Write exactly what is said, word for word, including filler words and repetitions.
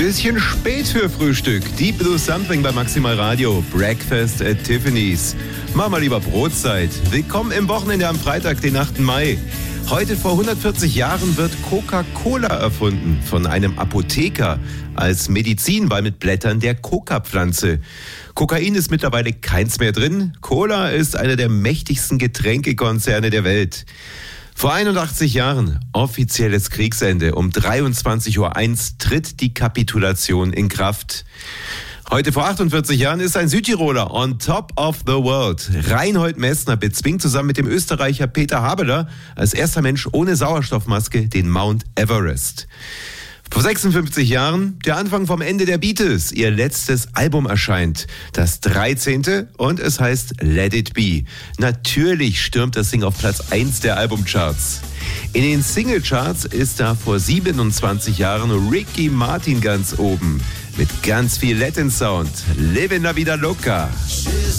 Bisschen spät für Frühstück. Deep Blue Something bei Maximal Radio. Breakfast at Tiffany's. Mach mal lieber Brotzeit. Willkommen im Wochenende am Freitag, den achten Mai. Heute vor hundertvierzig Jahren wird Coca-Cola erfunden von einem Apotheker als Medizin, weil mit Blättern der Coca-Pflanze. Kokain ist mittlerweile keins mehr drin. Cola ist einer der mächtigsten Getränkekonzerne der Welt. Vor einundachtzig Jahren, offizielles Kriegsende. Um dreiundzwanzig Uhr eins tritt die Kapitulation in Kraft. Heute vor achtundvierzig Jahren ist ein Südtiroler on top of the world. Reinhold Messner bezwingt zusammen mit dem Österreicher Peter Habeler als erster Mensch ohne Sauerstoffmaske den Mount Everest. Vor sechsundfünfzig Jahren der Anfang vom Ende der Beatles. Ihr letztes Album erscheint, das dreizehnte und es heißt Let It Be. Natürlich stürmt das Ding auf Platz eins der Albumcharts. In den Singlecharts ist da vor siebenundzwanzig Jahren Ricky Martin ganz oben mit ganz viel Latin Sound. Livin' la vida loca.